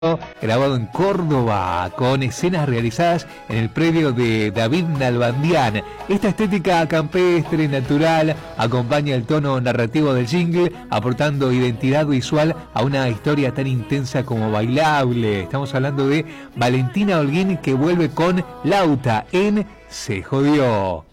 grabado en Córdoba, con escenas realizadas en el predio de David Nalbandian. Esta estética campestre, natural, acompaña el tono narrativo del jingle, aportando identidad visual a una historia tan intensa como bailable. Estamos hablando de Valentina Holguín, que vuelve con Lauta en Se Jodió.